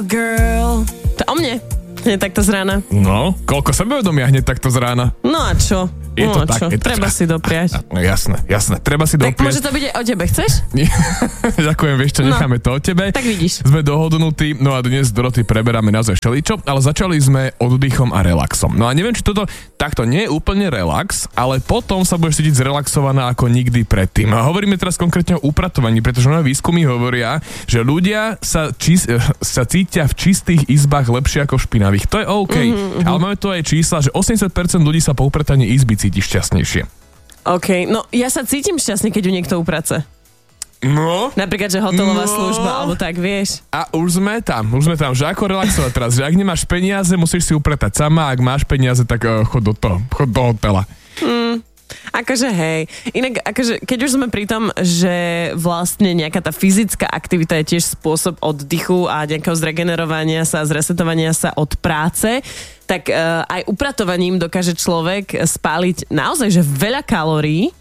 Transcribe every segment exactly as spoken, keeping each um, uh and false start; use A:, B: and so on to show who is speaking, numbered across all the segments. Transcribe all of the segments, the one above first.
A: Girl. To o mne. Hneď takto z rána.
B: No, koľko sebavedomia hneď takto z rána.
A: No a čo?
B: Je to
A: no
B: tak,
A: čo?
B: je to
A: Treba
B: tak.
A: si dopriať.
B: No jasné, jasné, treba si
A: Tak
B: dopriať.
A: môže to byť aj o tebe, chceš?
B: Ďakujem, vieš čo, necháme
A: No,
B: to od tebe.
A: tak vidíš.
B: Sme dohodnutí, no a dnes, Doroty, preberáme naozaj všeličo, ale začali sme oddychom a relaxom. No a neviem, či toto takto nie je úplne relax, ale potom sa budeš cítiť zrelaxovaná ako nikdy predtým. A hovoríme teraz konkrétne o upratovaní, pretože nové výskumy hovoria, že ľudia sa, čist, sa cítia v čistých izbách lepšie ako v špinavých. To je OK, mm-hmm. ale máme tu aj čísla, že osemdesiat percent ľudí sa po uprataní izby cíti šťastnejšie.
A: OK, no ja sa cítim šťastne, keď ju niekto uprace.
B: No.
A: Napríklad, že hotelová
B: No.
A: služba, alebo tak, vieš.
B: A už sme tam, už sme tam, že ako relaxovať teraz, že ak nemáš peniaze, musíš si upratať sama, ak máš peniaze, tak uh, chod do toho, chod do hotela.
A: Hmm. Akože hej, inak akože keď už sme pri tom, že vlastne nejaká tá fyzická aktivita je tiež spôsob oddychu a nejakého zregenerovania sa, zresetovania sa od práce, tak uh, aj upratovaním dokáže človek spáliť naozaj že veľa kalórií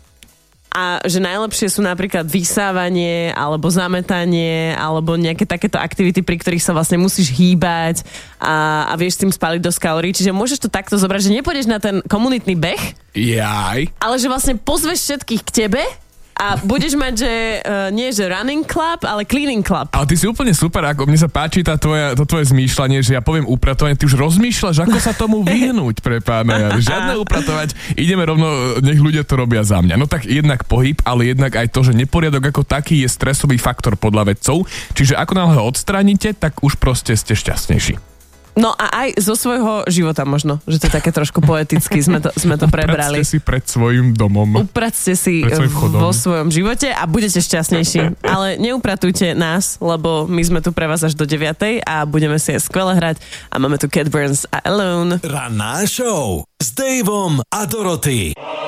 A: a že najlepšie sú napríklad vysávanie alebo zametanie alebo nejaké takéto aktivity, pri ktorých sa vlastne musíš hýbať a, a vieš s tým spáliť dosť kalórií. Čiže môžeš to takto zobrať, že nepôjdeš na ten komunitný beh,
B: Jaj.
A: ale že vlastne pozveš všetkých k tebe a budeš mať, že uh, nie že running club, ale cleaning club.
B: Ale ty si úplne super, ako mne sa páči tá tvoja, to tvoje zmýšľanie, že ja poviem upratovanie, ty už rozmýšľaš, ako sa tomu vyhnúť pre pána Jana. Žiadne upratovať, ideme rovno, nech ľudia to robia za mňa. No tak jednak pohyb, ale jednak aj to, že neporiadok ako taký je stresový faktor podľa vedcov, čiže ako náhle ho odstránite, tak už proste ste šťastnejší.
A: No a aj zo svojho života možno, že to je také trošku poeticky, sme to, sme to prebrali.
B: Upracte si pred svojim domom.
A: Upracte si
B: v,
A: vo svojom živote a budete šťastnejší. Ale neupratujte nás, lebo my sme tu pre vás až do deviatej a budeme si aj skvele hrať a máme tu Cat Burns a Alone.
C: Ranná show s Daveom a Dorothy.